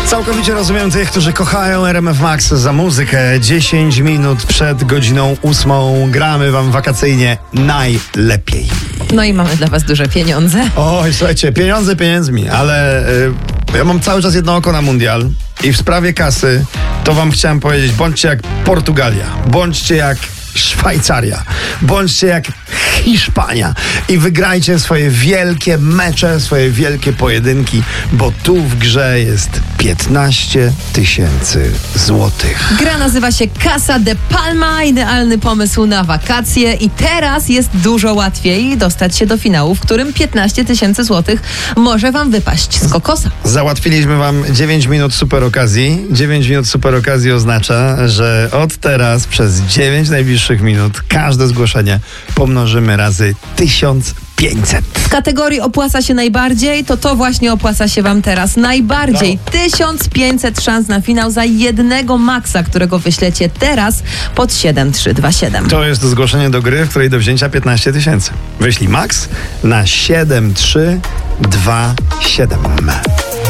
Całkowicie rozumiem tych, którzy kochają RMF Max za muzykę. 10 minut przed godziną 8 gramy wam wakacyjnie najlepiej. No i mamy dla was duże pieniądze. Oj, słuchajcie, pieniądze pieniędzmi, ale ja mam cały czas jedno oko na mundial i w sprawie kasy to wam chciałem powiedzieć, bądźcie jak Portugalia, bądźcie jak Szwajcaria, bądźcie jak Hiszpania i wygrajcie swoje wielkie mecze, swoje wielkie pojedynki, bo tu w grze jest 15 000 złotych. Gra nazywa się Casa de Palma, idealny pomysł na wakacje i teraz jest dużo łatwiej dostać się do finału, w którym 15 000 złotych może wam wypaść z kokosa. Załatwiliśmy wam 9 minut super okazji. 9 minut super okazji oznacza, że od teraz przez 9 najbliższych minut każde zgłoszenie pomnożymy razy 1500. W kategorii opłaca się najbardziej, to właśnie opłaca się wam teraz najbardziej. 1500 szans na finał za jednego maksa, którego wyślecie teraz pod 7327. To jest zgłoszenie do gry, w której do wzięcia 15 000. Wyślij max na 7327.